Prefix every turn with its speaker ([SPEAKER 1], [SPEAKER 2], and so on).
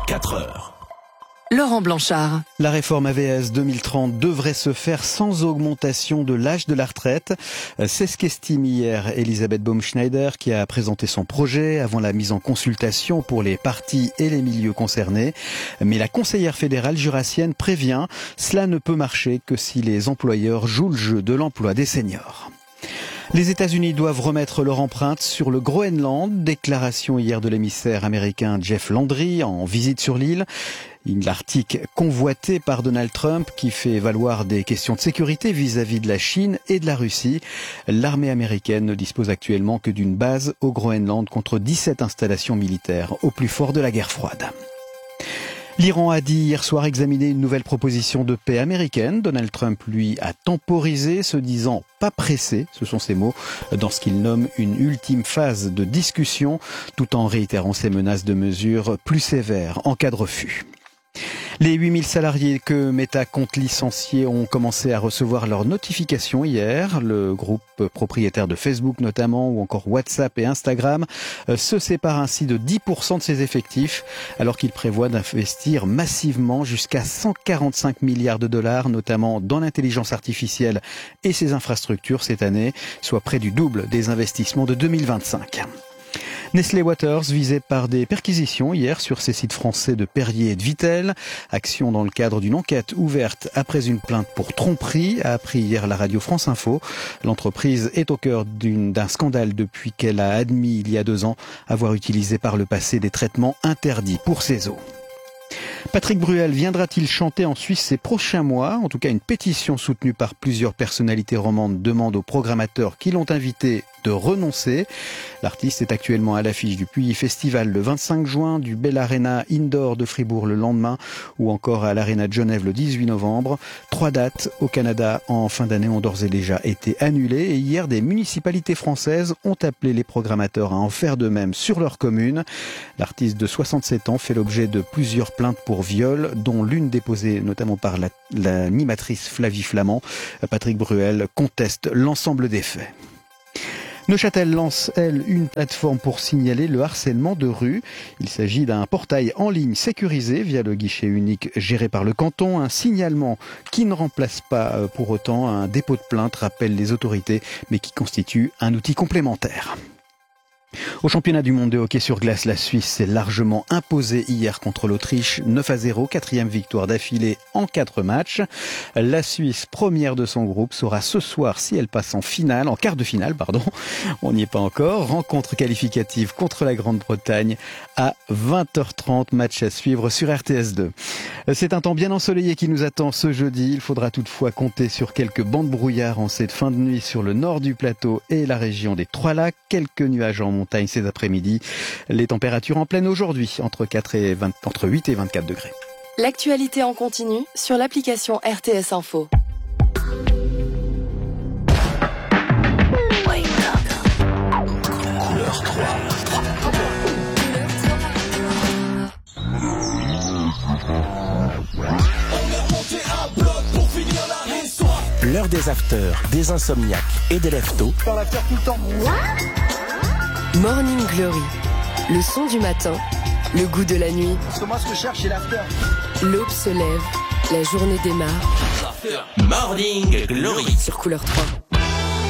[SPEAKER 1] 4 heures.
[SPEAKER 2] Laurent Blanchard.
[SPEAKER 3] La réforme AVS 2030 devrait se faire sans augmentation de l'âge de la retraite. C'est ce qu'estime hier Elisabeth Baumschneider, qui a présenté son projet avant la mise en consultation pour les partis et les milieux concernés. Mais la conseillère fédérale jurassienne prévient, cela ne peut marcher que si les employeurs jouent le jeu de l'emploi des seniors. Les États-Unis doivent remettre leur empreinte sur le Groenland. Déclaration hier de l'émissaire américain Jeff Landry en visite sur l'île. L'Arctique convoité par Donald Trump qui fait valoir des questions de sécurité vis-à-vis de la Chine et de la Russie. L'armée américaine ne dispose actuellement que d'une base au Groenland contre 17 installations militaires au plus fort de la guerre froide. L'Iran a dit hier soir examiner une nouvelle proposition de paix américaine. Donald Trump, lui, a temporisé, se disant pas pressé, ce sont ses mots, dans ce qu'il nomme une ultime phase de discussion, tout en réitérant ses menaces de mesures plus sévères en cas de refus. Les 8000 salariés que Meta compte licencier ont commencé à recevoir leurs notifications hier. Le groupe propriétaire de Facebook notamment, ou encore WhatsApp et Instagram, se sépare ainsi de 10% de ses effectifs, alors qu'il prévoit d'investir massivement jusqu'à 145 milliards de dollars, notamment dans l'intelligence artificielle et ses infrastructures cette année, soit près du double des investissements de 2025. Nestlé Waters visé par des perquisitions hier sur ses sites français de Perrier et de Vittel. Action dans le cadre d'une enquête ouverte après une plainte pour tromperie, a appris hier la radio France Info. L'entreprise est au cœur d'un scandale depuis qu'elle a admis il y a 2 ans avoir utilisé par le passé des traitements interdits pour ses eaux. Patrick Bruel viendra-t-il chanter en Suisse ces prochains mois ? En tout cas, une pétition soutenue par plusieurs personnalités romandes demande aux programmateurs qui l'ont invité de renoncer. L'artiste est actuellement à l'affiche du Puy Festival le 25 juin, du Bell Arena Indoor de Fribourg le lendemain ou encore à l'Arena de Genève le 18 novembre. 3 dates au Canada en fin d'année ont d'ores et déjà été annulées et hier des municipalités françaises ont appelé les programmateurs à en faire de même sur leur commune. L'artiste de 67 ans fait l'objet de plusieurs plaintes pour viol, dont l'une déposée notamment par l'animatrice Flavie Flamand. Patrick Bruel conteste l'ensemble des faits. Neuchâtel lance, elle, une plateforme pour signaler le harcèlement de rue. Il s'agit d'un portail en ligne sécurisé via le guichet unique géré par le canton. Un signalement qui ne remplace pas pour autant un dépôt de plainte, rappellent les autorités, mais qui constitue un outil complémentaire. Au championnat du monde de hockey sur glace, la Suisse s'est largement imposée hier contre l'Autriche, 9-0, 4e victoire d'affilée en 4 matchs. La Suisse, première de son groupe, saura ce soir si elle passe en quart de finale, on n'y est pas encore. Rencontre qualificative contre la Grande-Bretagne à 20h30, match à suivre sur RTS2. C'est un temps bien ensoleillé qui nous attend ce jeudi. Il faudra toutefois compter sur quelques bancs de brouillard en cette fin de nuit sur le nord du plateau et la région des Trois-Lacs. Quelques nuages en montagne ces après-midi. Les températures en pleine aujourd'hui, entre 8 et 24 degrés.
[SPEAKER 2] L'actualité en continu sur l'application RTS Info.
[SPEAKER 1] Couleur 3. L'heure des afters, des insomniaques et des leftos.
[SPEAKER 4] Dans l'after tout le temps.
[SPEAKER 2] Morning Glory, le son du matin, le goût de la nuit.
[SPEAKER 4] Parce que moi, ce que je cherche, c'est l'after.
[SPEAKER 2] L'aube se lève, la journée démarre.
[SPEAKER 1] Morning Glory
[SPEAKER 2] Sur Couleur 3.